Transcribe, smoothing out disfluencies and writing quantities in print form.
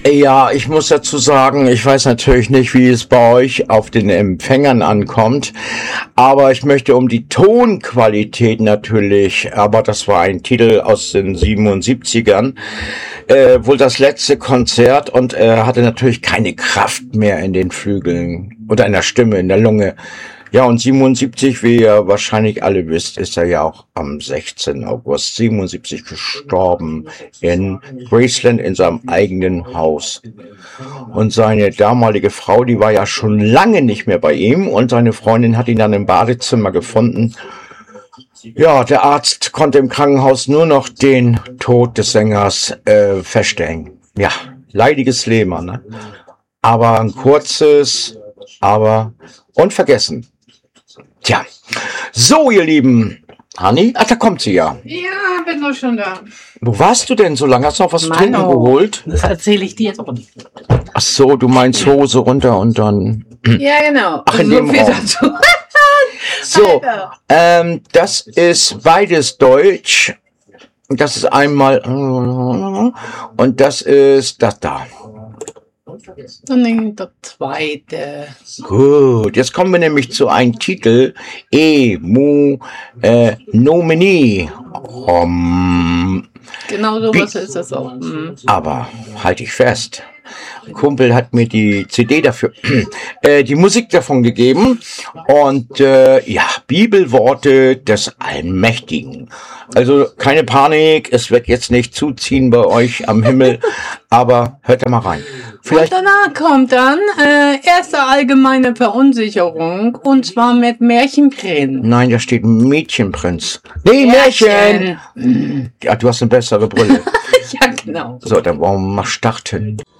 Ja, ich muss dazu sagen, ich weiß natürlich nicht, wie es bei euch auf den Empfängern ankommt, aber ich möchte um die Tonqualität natürlich, aber das war ein Titel aus den 77ern, wohl das letzte Konzert und er hatte natürlich keine Kraft mehr in den Flügeln oder in der Stimme, in der Lunge. Ja, und 77, wie ihr wahrscheinlich alle wisst, ist er ja auch am 16. August 77 gestorben in Graceland in seinem eigenen Haus. Und seine damalige Frau, die war ja schon lange nicht mehr bei ihm und seine Freundin hat ihn dann im Badezimmer gefunden. Ja, der Arzt konnte im Krankenhaus nur noch den Tod des Sängers feststellen. Ja, leidiges Leben, ne? Aber ein kurzes, aber unvergessen. Tja, so ihr Lieben. Hanni? Ach, da kommt sie ja. Ja, bin doch schon da. Wo warst du denn so lange? Hast du noch was zu trinken geholt? Das erzähle ich dir jetzt auch nicht. Ach so, du meinst Hose runter und dann... Ja, genau. Ach, in dem Raum. So, das ist beides Deutsch. Das ist einmal... Und das ist das da. Dann nehme ich das zweite. Gut, jetzt kommen wir nämlich zu einem Titel. Nomini. Genau so was ist das auch. Aber halte ich fest. Ein Kumpel hat mir die CD dafür, die Musik davon gegeben und ja, Bibelworte des Allmächtigen. Also keine Panik, es wird jetzt nicht zuziehen bei euch am Himmel, aber hört da mal rein. Vielleicht und danach kommt dann erste allgemeine Verunsicherung und zwar mit Märchenprinz. Nein, da steht Mädchenprinz. Nee, Märchen! Ja, du hast eine bessere Brille. Ja, genau. So, dann wollen wir mal starten.